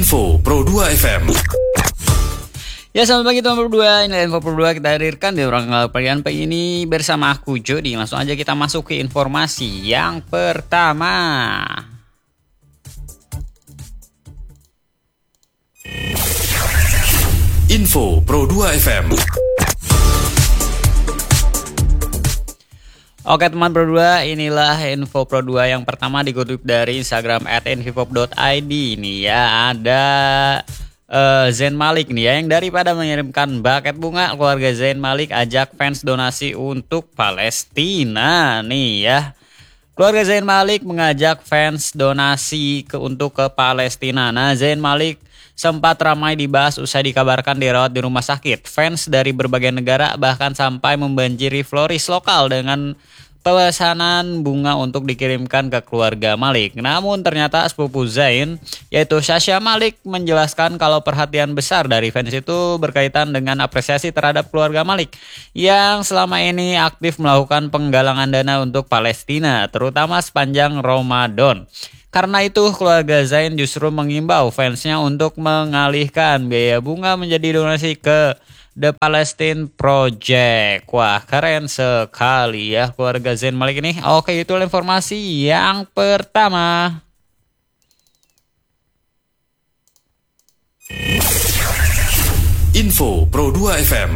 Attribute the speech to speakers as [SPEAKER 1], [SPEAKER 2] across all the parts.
[SPEAKER 1] Info Pro 2 FM.
[SPEAKER 2] Ya, selamat pagi teman Pro 2. Ini Info Pro 2 kita hadirkan di rangka pagi ini bersama aku Jody. Langsung aja kita masuk ke informasi yang pertama.
[SPEAKER 1] Info Pro 2 FM.
[SPEAKER 2] Oke teman Pro 2, inilah Info Pro 2 yang pertama dikutip dari Instagram @infopop.id. Ini ya ada Zayn Malik nih ya, yang daripada mengirimkan buket bunga, keluarga Zayn Malik ajak fans donasi untuk Palestina nih ya. Keluarga Zayn Malik mengajak fans donasi untuk ke Palestina. Nah, Zayn Malik sempat ramai dibahas usai dikabarkan dirawat di rumah sakit. Fans dari berbagai negara bahkan sampai membanjiri florist lokal dengan pesanan bunga untuk dikirimkan ke keluarga Malik. Namun ternyata sepupu Zayn, yaitu Sasha Malik, menjelaskan kalau perhatian besar dari fans itu berkaitan dengan apresiasi terhadap keluarga Malik yang selama ini aktif melakukan penggalangan dana untuk Palestina, terutama sepanjang Ramadan. Karena itu keluarga Zayn justru mengimbau fansnya untuk mengalihkan biaya bunga menjadi donasi ke The Palestine Project. Wah, keren sekali ya keluarga Zayn Malik ini. Oke, itu informasi yang pertama.
[SPEAKER 1] Info Pro 2 FM.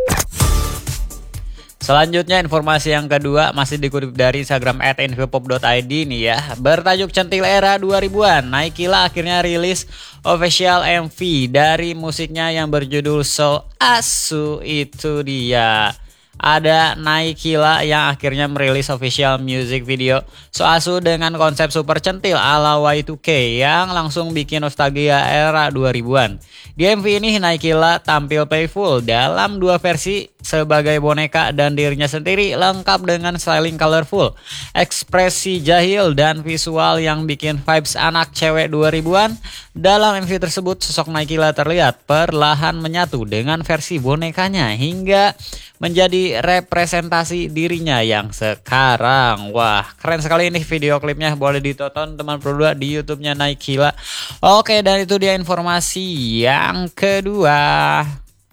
[SPEAKER 2] Selanjutnya informasi yang kedua masih dikutip dari Instagram @infopop.id nih ya. Bertajuk Centil Era 2000-an, Naikila akhirnya rilis official MV dari musiknya yang berjudul So Asu. Itu dia. Ada Naikila yang akhirnya merilis official music video So Asu dengan konsep super centil ala Y2K yang langsung bikin nostalgia era 2000-an. Di MV ini Naikila tampil playful dalam dua versi sebagai boneka dan dirinya sendiri, lengkap dengan styling colorful, ekspresi jahil dan visual yang bikin vibes anak cewek 2000-an. Dalam MV tersebut sosok Naikila terlihat perlahan menyatu dengan versi bonekanya hingga menjadi representasi dirinya yang sekarang. Wah, keren sekali ini video klipnya, boleh ditonton teman Pro 2 di YouTube-nya Naikila. Oke, dan itu dia informasi yang kedua.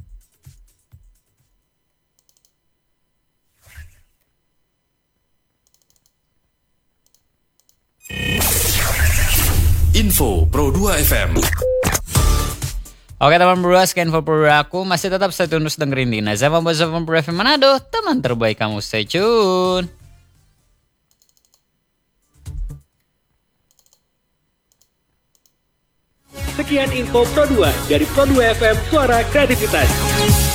[SPEAKER 1] Info Pro 2 FM.
[SPEAKER 2] Oke teman Pro 2, sekian info Pro 2 aku. Masih tetap stay tune dengerin di Nazam Pro FM Manado. Teman terbaik kamu, stay tune.
[SPEAKER 3] Sekian info Pro 2 dari Pro 2 FM, suara kreativitas.